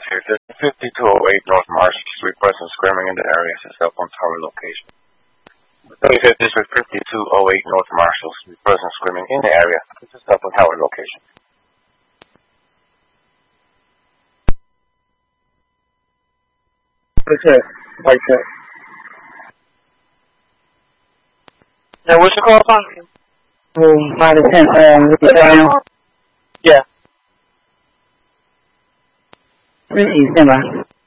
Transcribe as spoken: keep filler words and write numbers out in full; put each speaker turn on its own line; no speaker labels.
fifty-two oh eight North Marshall Street, person screaming in the area, is a cell phone tower location. thirty-fifth District, fifty-two oh eight North Marshall Street, person screaming in the area, is a cell phone tower location.
What's that? Like that.
Now, what's your call upon?
Um, five to ten, um,
yeah.
Really,